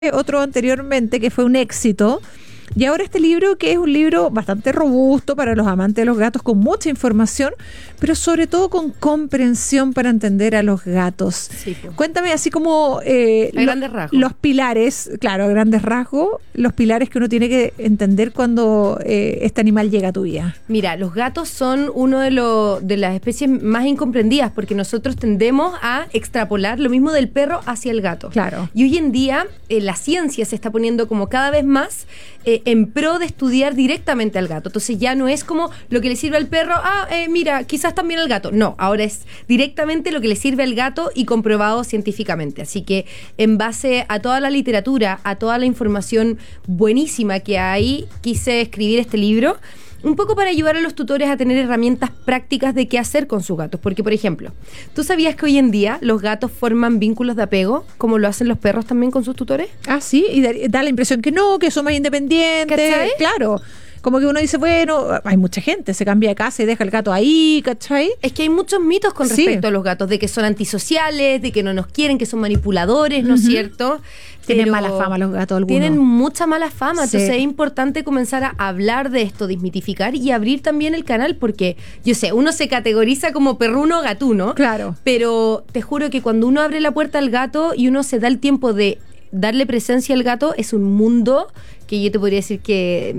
otro anteriormente que fue un éxito. Y ahora este libro, que es un libro bastante robusto para los amantes de los gatos, con mucha información, pero sobre todo con comprensión para entender a los gatos. Sí, pues. Cuéntame así como A grandes rasgos. los pilares, claro, a grandes rasgos, los pilares que uno tiene que entender cuando este animal llega a tu vida. Mira, los gatos son uno de las especies más incomprendidas porque nosotros tendemos a extrapolar lo mismo del perro hacia el gato. Claro. Y hoy en día la ciencia se está poniendo como cada vez más en pro de estudiar directamente al gato. Entonces ya no es como lo que le sirve al perro, mira, quizás también al gato. No, ahora es directamente lo que le sirve al gato y comprobado científicamente. Así que en base a toda la literatura, a toda la información buenísima que hay, quise escribir este libro. Un poco para ayudar a los tutores a tener herramientas prácticas de qué hacer con sus gatos. Porque, por ejemplo, ¿tú sabías que hoy en día los gatos forman vínculos de apego, como lo hacen los perros también con sus tutores? Ah, sí, y da la impresión que no, que son más independientes. ¿Cachai? Claro. Como que uno dice, bueno, hay mucha gente, se cambia de casa y deja el gato ahí, ¿cachai? Es que hay muchos mitos con Sí. respecto a los gatos, de que son antisociales, de que no nos quieren, que son manipuladores, ¿no es cierto? Tienen Pero mala fama los gatos algunos. Tienen mucha mala fama, Sí. entonces es importante comenzar a hablar de esto, desmitificar y abrir también el canal, porque yo sé, uno se categoriza como perruno o gatuno, Claro. pero te juro que cuando uno abre la puerta al gato y uno se da el tiempo de darle presencia al gato, es un mundo que yo te podría decir que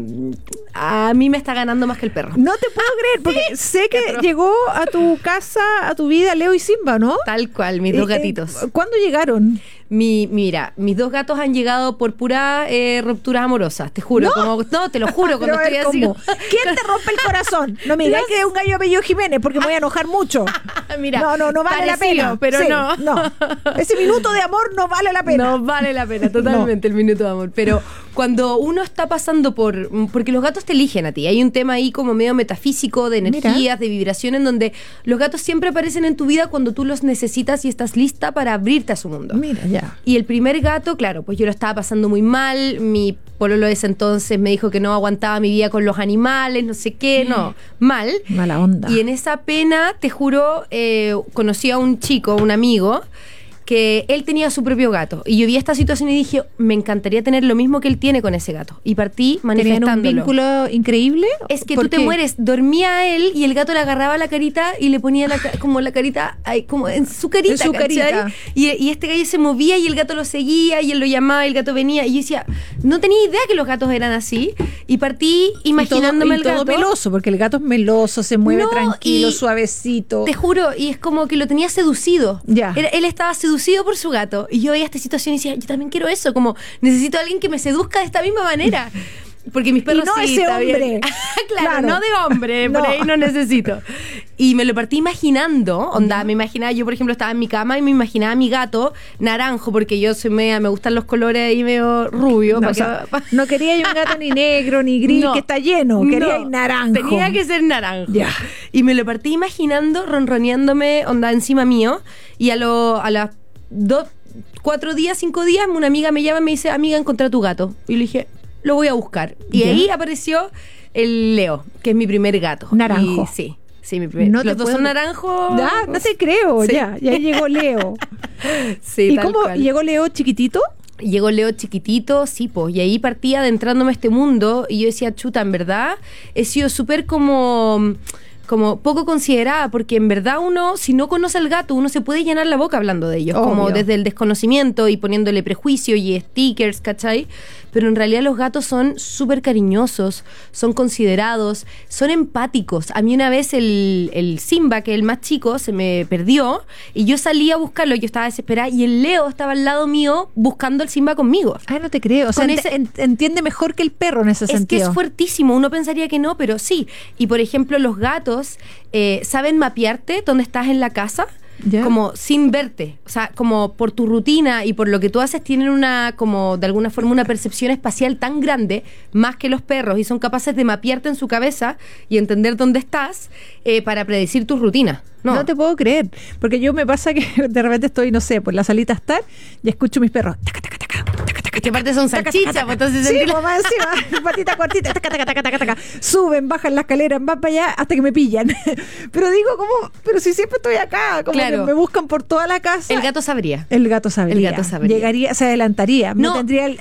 a mí me está ganando más que el perro. No te puedo creer, porque sé que llegó a tu casa, a tu vida, Leo y Simba, ¿no? Tal cual, mis dos gatitos. ¿Cuándo llegaron? Mira, mis dos gatos han llegado por puras rupturas amorosas, te juro. No, te lo juro, cuando Pero a estoy ver, así. ¿cómo? ¿Quién te rompe el corazón? No me digas que es un gallo apellido Jiménez, porque me voy a enojar mucho. Mira, no vale la parecido, pena. pero Sí, no. Ese minuto de amor no vale la pena. No vale la pena, totalmente, el minuto de amor. Pero cuando uno está pasando porque los gatos te eligen a ti. Hay un tema ahí como medio metafísico, de energías, Mira. de vibración, en donde los gatos siempre aparecen en tu vida cuando tú los necesitas y estás lista para abrirte a su mundo. Mira, ya. Y el primer gato, claro, pues yo lo estaba pasando muy mal. Mi pololo de ese entonces me dijo que no aguantaba mi vida con los animales, no sé qué, mal. Mala onda. Y en esa pena, te juro, conocí a un chico, un amigo, que él tenía su propio gato. Y yo vi esta situación y dije, me encantaría tener lo mismo que él tiene con ese gato. Y partí ¿Tenían manifestándolo. un vínculo increíble? Es que ¿Por tú te qué? mueres. Dormía a él y el gato le agarraba la carita y le ponía como la carita ahí, como en su carita. En su ¿cachai? carita. Y este gallo se movía y el gato lo seguía y él lo llamaba y el gato venía. Y yo decía, no tenía idea que los gatos eran así. Y partí imaginándome y todo el gato. meloso, porque el gato es meloso, se mueve No, tranquilo, y suavecito. Te juro, y es como que lo tenía seducido. Ya. Él estaba seducido por su gato. Y yo veía esta situación y decía, yo también quiero eso, como necesito a alguien que me seduzca de esta misma manera. Porque mis perros Y no sí, ese está bien. hombre. Claro, Claro. no de hombre, por No. ahí no necesito. Y me lo partí imaginando, onda, me imaginaba, yo por ejemplo estaba en mi cama y me imaginaba a mi gato naranjo, porque yo soy me gustan los colores ahí medio rubio. No, o sea, no quería un gato ni negro ni gris No. que está lleno, quería No, naranjo. Tenía que ser naranjo. Ya. Y me lo partí imaginando, ronroneándome, onda, encima mío. Y a las 4 días, 5 días, una amiga me llama y me dice, amiga, encontré a tu gato. Y le dije, lo voy a buscar. Y Ya. ahí apareció el Leo, que es mi primer gato. Naranjo. Y sí, mi primer. No te Los dos puedo- son naranjos. Ya, no te creo, Sí. ya. Y ahí llegó Leo. Sí, ¿Y tal cómo cual. llegó Leo chiquitito? Llegó Leo chiquitito, sí, pues, y ahí partía adentrándome a este mundo y yo decía, chuta, en verdad he sido súper como poco considerada, porque en verdad uno, si no conoce al gato, uno se puede llenar la boca hablando de ellos, como Obvio. desde el desconocimiento y poniéndole prejuicio y stickers, ¿cachai? Pero en realidad los gatos son súper cariñosos, son considerados, son empáticos. A mí una vez el Simba, que es el más chico, se me perdió y yo salí a buscarlo, yo estaba desesperada y el Leo estaba al lado mío buscando al Simba conmigo. Ay, no te creo. O sea, Con ese- entiende mejor que el perro en ese Es sentido. que es fuertísimo, uno pensaría que no, pero sí. Y por ejemplo, los gatos saben mapearte dónde estás en la casa, Ya. como sin verte. O sea, como por tu rutina y por lo que tú haces, tienen como de alguna forma una percepción espacial tan grande, más que los perros, y son capaces de mapearte en su cabeza y entender dónde estás para predecir tus rutinas. No te puedo creer, porque yo me pasa que de repente estoy, no sé, por la salita a estar y escucho mis perros taca, taca, taca, taca, taca, Que aparte son salchichas, pues entonces sí, sentir- más encima, patita cortita, taca, taca, taca, taca, taca. Suben, bajan la escalera, van para allá hasta que me pillan. Pero digo, ¿cómo? Pero si siempre estoy acá, como Claro. que me buscan por toda la casa. El gato sabría. El gato sabría. El gato sabría. Llegaría, se adelantaría. No. Me tendría